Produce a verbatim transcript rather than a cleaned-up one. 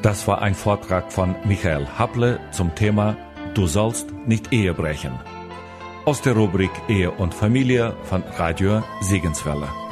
Das war ein Vortrag von Michael Happle zum Thema Du sollst nicht Ehe brechen. Aus der Rubrik Ehe und Familie von Radio Segenswelle.